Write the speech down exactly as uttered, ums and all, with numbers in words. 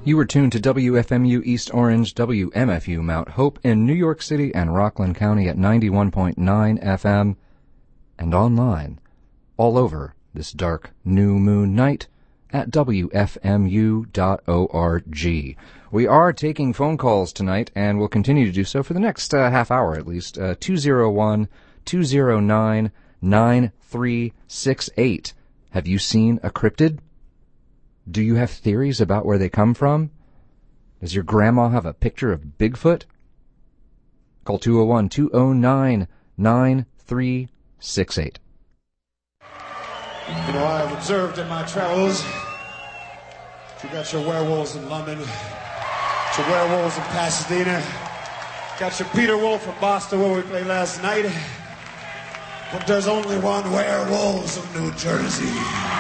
You were tuned to W F M U East Orange, W M F U Mount Hope in New York City and Rockland County at ninety-one point nine F M, and online, all over this dark new moon night at W F M U dot org. We are taking phone calls tonight, and will continue to do so for the next uh, half hour at least. Uh, two oh one, two oh nine, nine three six eight. Have you seen a cryptid? Do you have theories about where they come from? Does your grandma have a picture of Bigfoot? Call two oh one, two oh nine, nine three six eight. You know, I've observed in my travels, you got your werewolves in London, your werewolves in Pasadena, got your Peter Wolf from Boston where we played last night, but there's only one werewolves of New Jersey.